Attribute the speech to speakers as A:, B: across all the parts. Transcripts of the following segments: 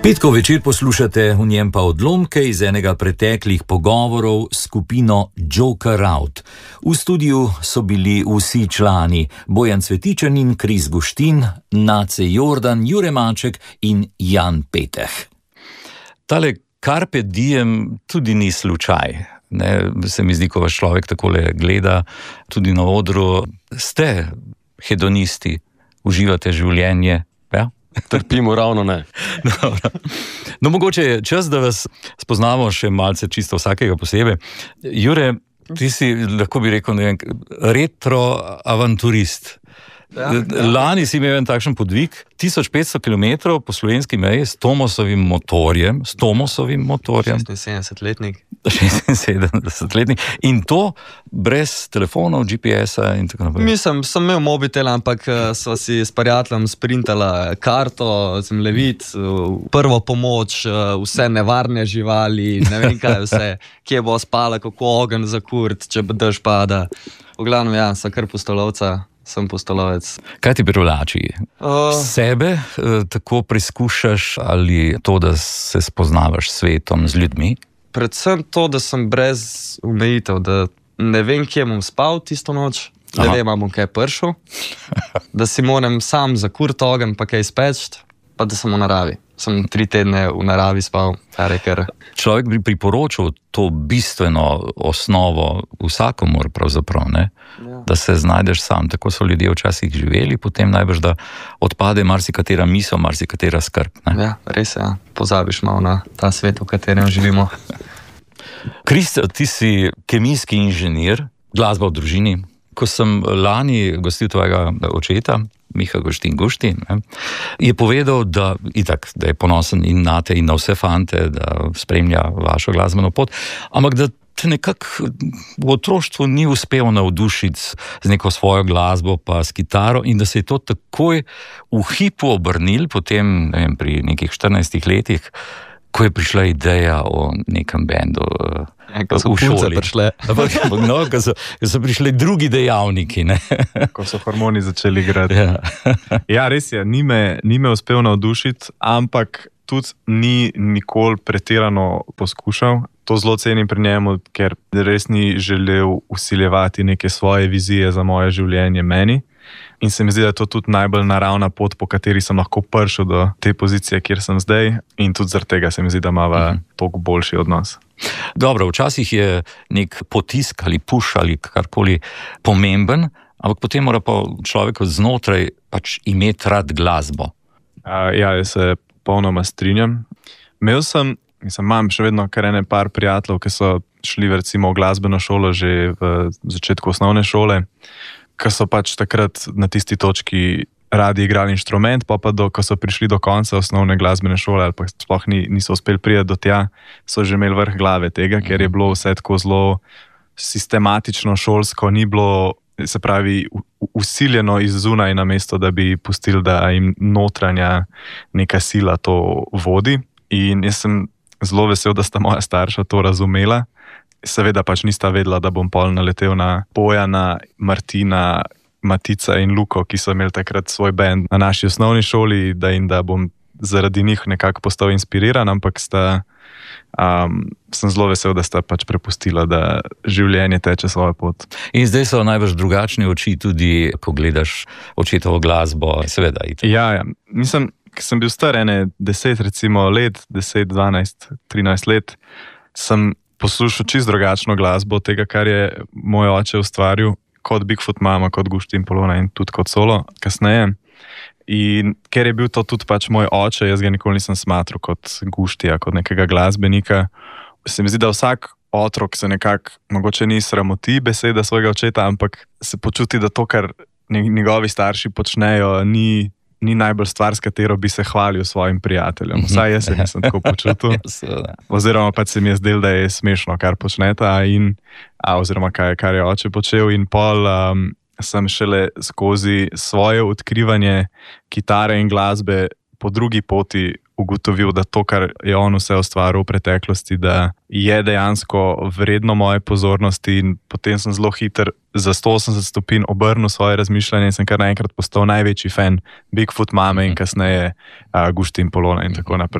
A: Petkov večer poslušate, v njem pa odlomke iz enega preteklih pogovorov s skupino Joker Out. V studiu so bili vsi člani: Bojan Cvetičanin, Kris Guštin, Nace Jordan, Jure Maček in Jan Peteh. Tale Carpe Diem tudi ni slučaj. Ne, se mi zdi, ko vas človek takole gleda, tudi na odru, ste hedonisti, uživate življenje, ja?
B: Trpimo ravno ne.
A: No, mogoče je čas, da vas spoznamo še malce čisto vsakega posebej. Jure, ti si, lahko bi rekel, ne vem, retro avanturist. Ja. Lani si imel en takšen podvig, 1500 km po slovenski meji s Tomosovim motorjem.
B: 76-letnik.
A: 76-letnik. In to brez telefonov, GPS-a in tako naprej.
B: Mislim, sem imel mobitel, ampak sva si s prijateljem sprintala karto, zemljevid, prvo pomoč, vse nevarne živali, ne vem kaj vse, kje bo spala, kako ogenj zakurt, če bo dež pada. V glavnem, ja, sem kar pustolovca. Sem pustolovec.
A: Kaj ti privlači? Sebe tako preizkušaš ali to, da se spoznavaš s svetom, z ljudmi?
B: Predvsem to, da sem brez omejitev, da ne vem, kje bom spal tisto noč, ne vem, bom kaj pršel, da si moram sam zakurt ogenj pa kaj speč, pa da sem v naravi. Sem 3 tedne v naravi spal, kar je kar.
A: Človek bi priporočil to bistveno osnovo vsakomur pravzaprav, ne? Ja. Da se znajdeš sam. Tako so ljudje včasih živeli, potem najbrž, da odpade marsikatera misel, marsikatera skrb, ne?
B: Ja, res je, ja. Pozabiš malo na ta svet, v katerem živimo.
A: Kris, ti si kemijski inženir, glasba v družini. Ko sem lani gostil tvojega očeta, Miha Guštin, je povedal, da je ponosen in na te in na vse fante, da spremlja vašo glasbeno pot, ampak da te nekako v otroštvu ni uspel navdušiti z neko svojo glasbo pa s kitaro in da se je to takoj v hipu obrnil, potem, ne vem, pri nekih 14 letih, ko je prišla ideja o nekem bendu
B: ko so punce prišle.
A: No, ko so prišli drugi dejavniki, ne?
C: Ko so hormoni začeli igrati.
A: Ja.
C: Ja, res je, ni me uspel navdušiti, ampak tudi ni nikoli pretirano poskušal. To zelo cenim pri njemu, ker res ni želel vsiljevati neke svoje vizije za moje življenje meni. In se mi zdi, da je to tudi najbolj naravna pot, po kateri sem lahko prišel do te pozicije, kjer sem zdaj. In tudi zaradi tega se mi zdi, da imava toliko boljši odnos.
A: Dobro, včasih je nek potisk ali push ali karkoli pomemben, ampak potem mora pa človek od znotraj pač imeti rad glasbo.
C: Ja, jaz se popolnoma strinjam. Imam še vedno kar ene par prijateljev, ki so šli recimo v glasbeno šolo že v začetku osnovne šole, ki so pač takrat na tisti točki radi igrali inštrument, pa ko so prišli do konca osnovne glasbene šole ali pa sploh niso uspeli priti do tja, so že imeli vrh glave tega, ker je bilo vse tako zelo sistematično, šolsko, ni bilo, se pravi, vsiljeno iz zunaj, namesto da bi pustili, da jim notranja neka sila to vodi. In jaz sem zelo vesel, da sta moja starša to razumela. Seveda pač nista vedela, da bom pol naletel na Bojana, Martina, Matica in Luko, ki so imeli takrat svoj band na naši osnovni šoli, da bom zaradi njih nekako postal inspiriran, ampak sem zelo vesel, da sta pač prepustila, da življenje teče svojo pot.
A: In zdaj so najbrž drugačne oči tudi, ko gledaš očetovo glasbo, seveda.
C: Ja, mislim, ko sem bil star 10 let, 10, 12, 13 let, sem poslušal čisto drugačno glasbo od tega, kar je moj oče ustvaril, kot Bigfoot Mama, kot Guštin Polona in tudi kot solo kasneje. In ker je bil to tudi pač moj oče, jaz ga nikoli nisem smatral kot Guštija, kot nekega glasbenika. Se mi zdi, da vsak otrok se nekako, mogoče ni sramoti besede svojega očeta, ampak se počuti, da to, kar njegovi starši počnejo, ni najbolj stvar, s katero bi se hvalil svojim prijateljem. Vsaj jaz se nisem tako počutil. Oziroma pač se mi je zdelo, da je smešno, kar počneta oziroma kar je oče počel. In pol sem šele skozi svoje odkrivanje kitare in glasbe po drugi poti ugotovil, da to, kar je on vse ustvaril v preteklosti, da je dejansko vredno moje pozornosti, in potem sem zelo hiter za 180 stopinj obrnil svoje razmišljanje in sem kar naenkrat postal največji fan Bigfoot Mame in kasneje Guštin Polona in tako naprej.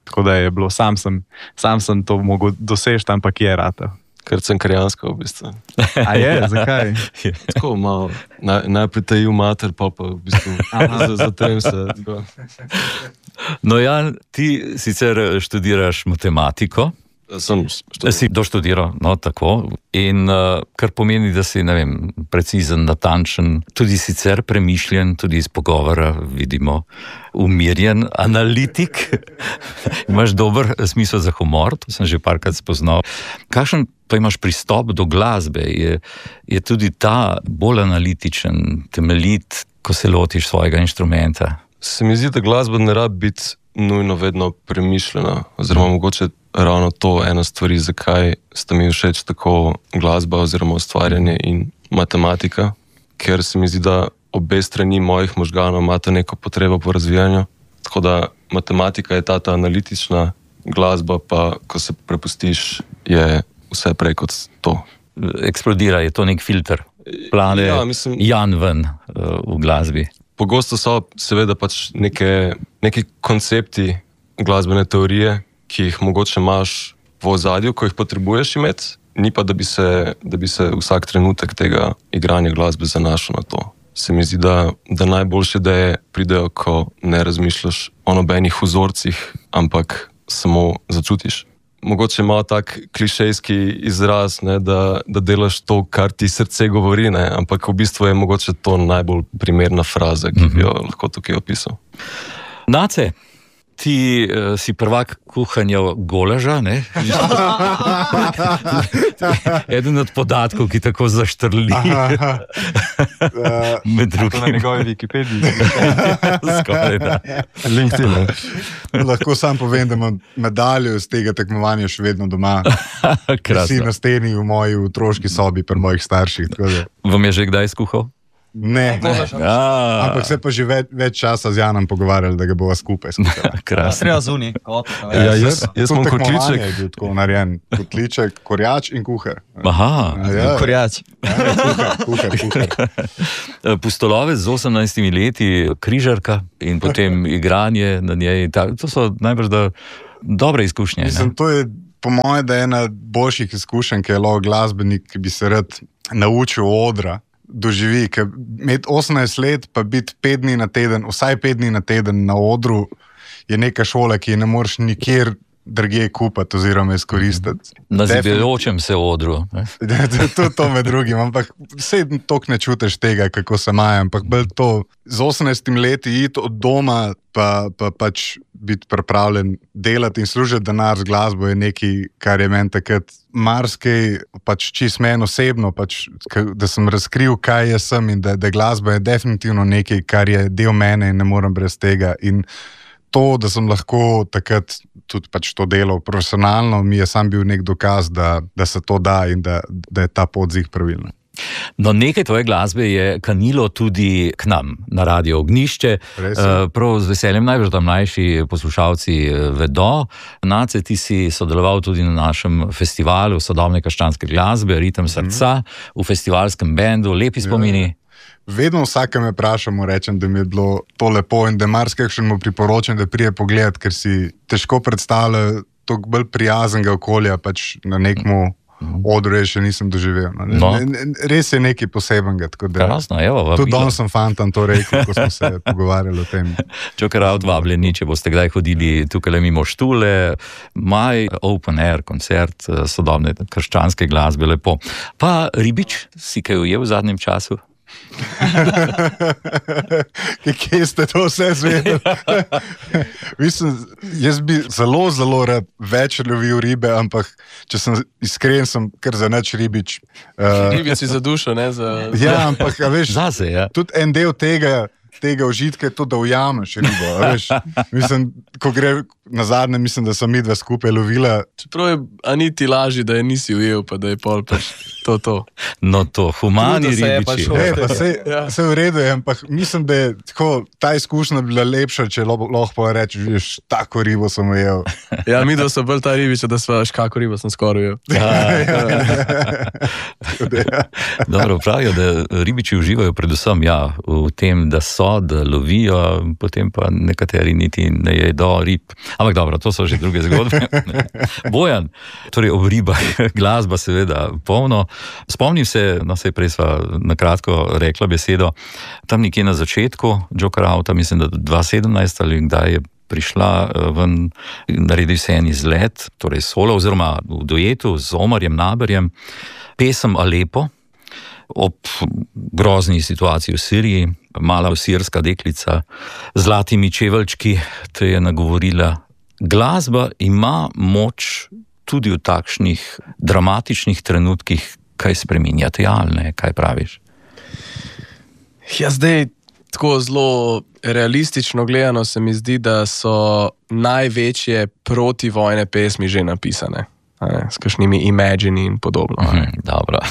C: Tako da je bilo, sam sem to mogel doseči, ampak je rata.
D: Ker sem Krjansko v bistvu.
C: A je, zakaj?
D: Tako malo, najprej tajil mater, pa v bistvu zatrem se. Tako.
A: No, Jan, ti sicer študiraš matematiko. Si doštudiral, no, tako. In kar pomeni, da si, ne vem, precizen, natančen, tudi sicer premišljen, tudi iz pogovora vidimo, umirjen, analitik. Imaš dober smisel za humor, to sem že parkrat spoznal. Kakšen pa imaš pristop do glasbe? Je tudi ta bolj analitičen, temeljit, ko se lotiš svojega inštrumenta?
D: Se mi zdi, da glasba ne rabi biti nujno vedno premišljena, oziroma mogoče ravno to ena stvari, zakaj sta mi všeč tako glasba oziroma ustvarjanje in matematika, ker se mi zdi, da obe strani mojih možganov imata neko potrebo po razvijanju, tako da matematika je ta analitična, glasba pa, ko se prepustiš, je vse prej kot to.
A: Eksplodira, je to nek filter, plane Jan ven v glasbi.
D: Pogosto so seveda pač neki koncepti glasbene teorije, ki jih mogoče imaš v ozadju, ko jih potrebuješ imeti, ni pa, da bi se vsak trenutek tega igranja glasbe zanašal na to. Se mi zdi, da najboljše ideje pridejo, ko ne razmišljaš o nobenih vzorcih, ampak samo začutiš. Mogoče malo tak klišejski izraz, ne, da delaš to, kar ti srce govori, ne, ampak v bistvu je mogoče to najbolj primerna fraza, ki bi jo lahko tukaj opisal.
A: Nace, ti si prvak kuhanja golaža, ne? Eden od podatkov, ki tako zaštrli. Med drugim.
C: To na njegovi Wikipediji.
A: Skoraj, da.
C: LinkedIn.
E: Lahko sam povem, da imam medaljo iz tega tekmovanja še vedno doma.
A: Krasno.
E: Si na steni v moji otroški sobi pri mojih starših.
A: Vam je že kdaj skuhal?
E: Ne. Ampak se pa že več časa z Janom pogovarjali, da ga bova skupaj skušala.
A: Krasno.
B: Treba zunaj.
D: Jaz sem kotliček.
E: Je bil tako narejen. Kotliček, korjač in kuhar.
A: Aha.
B: Korjač.
E: Kuhar.
A: Pustolovec z 18 leti, križarka in potem igranje na njej. To so najbrž dobre izkušnje.
E: Mislim, to je po moje, da je ena boljših izkušenj, ki je lahko glasbenik, ki bi se rad naučil odra, doživi, ker imeti 18 let pa biti 5 dni na teden, vsaj 5 dni na teden na odru, je neka šola, ki je ne moreš nikjer drugje kupiti oziroma izkoristiti.
A: Na zibejočem se odru.
E: Tudi to med drugim, ampak vse toliko ne čutiš tega, kako se maja, ampak bolj to z 18 leti iti od doma pa pač biti pripravljen delati in služiti denar z glasbo je nekaj, kar je meni takrat marsikaj, pač čist meni osebno, pač, da sem razkril, kaj jaz sem in da glasba je definitivno nekaj, kar je del mene in ne morem brez tega. In to, da sem lahko takrat tudi pač to delal profesionalno, mi je sam bil nek dokaz, da se to da in da je ta podzih pravilna.
A: No, nekaj tvoje glasbe je kanilo tudi k nam na Radio Ognjišče. Prav z veseljem, najbrž da mlajši poslušalci vedo. Nace, ti si sodeloval tudi na našem festivalu sodobne krščanske glasbe, Ritem srca, v festivalskem bendu, lepi spomini.
E: Vedno vsake me vprašam, rečem, da mi je bilo to lepo in da marsikakšen mu priporočam, da prije pogled, ker si težko predstavlja toliko bolj prijaznega okolja, pač na nekmu odru še nisem doživel. No. Res je nekaj posebenega.
A: Krasno, evo,
E: tudi danes sem fantom to rekel, ko smo se pogovarjali o tem.
A: Čokrat vabljeni, če boste kdaj hodili tukaj mimo Štule, maj open air koncert sodobne krščanske glasbe, lepo. Pa Ribič, si kaj ujel v zadnjem času?
E: Kje ste to vse zvedeli? Mislim, jaz bi zelo rad več lovil ribe, ampak če sem iskren, sem kar za nič ribič.
F: Ribič si za dušo, ne za...
E: Ja, ampak veš,
A: zase, ja.
E: Tudi en del tega užitka je to, da ujameš ribo. Veš, mislim, ko gre na zadnje, mislim, da sem midva skupaj lovila.
F: Čeprav je Aniti laži, da je nisi ujel, pa da je pol pač to.
A: No to, humani ribiči.
E: Vse v redu je, ampak mislim, da je tako, ta izkušnja bila lepša, če lahko rečeš, vidiš, tako ribo sem ujel.
F: Ja, midva so bolj ta ribiča, da sva kako ribo sem skoraj ujel.
A: Dobro, pravijo, da ribiči uživajo predvsem v tem, da lovijo, potem pa nekateri niti ne jedo rib. Ampak dobro, to so že druge zgodbe. Bojan, torej ob ribah, glasba seveda polno. Spomnim se, no sej prej sva na kratko rekla besedo, tam nekje na začetku Joker Outa, mislim, da 2017 ali kdaj je prišla ven, naredil se en izlet, torej solo oziroma v duetu z Omarjem Naberjem, pesem Alepo, ob grozni situaciji v Siriji, mala sirska deklica z zlatimi čeveljčki te je nagovorila. Glasba ima moč tudi v takšnih dramatičnih trenutkih kaj spreminjati, ali ne, kaj praviš?
F: Ja, zdaj tako zelo realistično gledano se mi zdi, da so največje protivojne pesmi že napisane, s kakšnimi Imagine in podobno.
A: Dobro.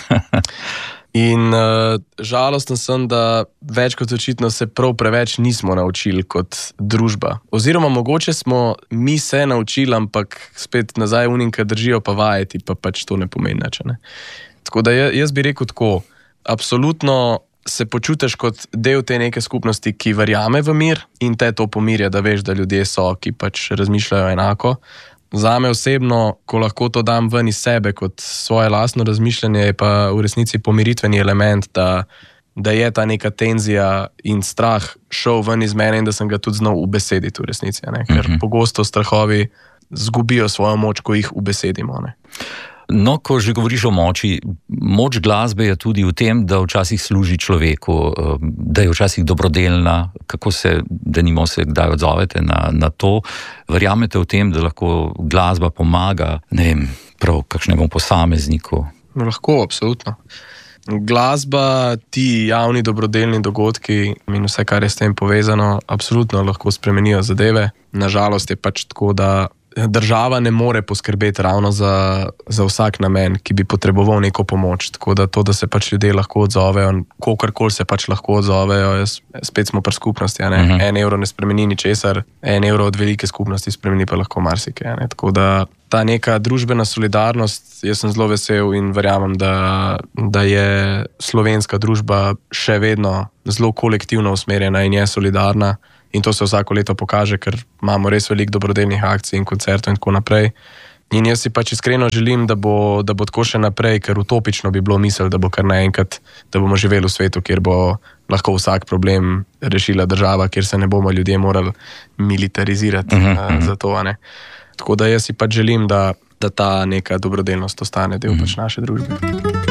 F: In žalosten sem, da več kot očitno se prav preveč nismo naučili kot družba. Oziroma mogoče smo mi se naučili, ampak spet nazaj uninka držijo pa vajeti, pa pač to ne pomeni nič. Tako da jaz bi rekel tako, absolutno se počutiš kot del te neke skupnosti, ki verjame v mir in te to pomirja, da veš, da ljudje so, ki pač razmišljajo enako. Zame osebno, ko lahko to dam ven iz sebe kot svoje lastno razmišljanje, je pa v resnici pomiritveni element, da je ta neka tenzija in strah šel ven iz mene in da sem ga tudi znal ubesediti v resnici. Ker pogosto strahovi zgubijo svojo moč, ko jih ubesedimo.
A: No, ko že govoriš o moči, moč glasbe je tudi v tem, da včasih služi človeku, da je včasih dobrodelna, kako se, denimo se kdaj odzovete na to. Verjamete v tem, da lahko glasba pomaga, ne vem, prav kakšnemu posamezniku?
F: Lahko, absolutno. Glasba, ti javni dobrodelni dogodki in vse, kar je s tem povezano, absolutno lahko spremenijo zadeve. Nažalost je pač tako, da država ne more poskrbeti ravno za vsak namen, ki bi potreboval neko pomoč. Tako da to, da se pač ljudje lahko odzovejo, kogarkoli se pač lahko odzovejo, spet smo pri skupnosti. En evro ne spremeni ničesar, 1 evro od velike skupnosti spremeni pa lahko marsikaj. Tako da ta neka družbena solidarnost, jaz sem zelo vesel in verjamem, da je slovenska družba še vedno zelo kolektivno usmerjena in je solidarna. In to se vsako leto pokaže, ker imamo res veliko dobrodelnih akcij in koncertov in tako naprej. In jaz si pač iskreno želim, da bo tako še naprej, ker utopično bi bilo misel, da bo kar naenkrat, da bomo živeli v svetu, kjer bo lahko vsak problem rešila država, kjer se ne bomo ljudje morali militarizirati za to. Tako da jaz si pač želim, da ta neka dobrodelnost ostane del pač naše družbe.